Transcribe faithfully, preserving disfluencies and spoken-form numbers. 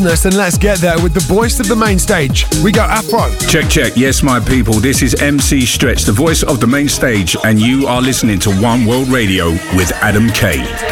And let's get there with the voice of the main stage. We go Afro. Check, check. Yes, my people. This is M C Stretch, the voice of the main stage, and you are listening to One World Radio with Adam K.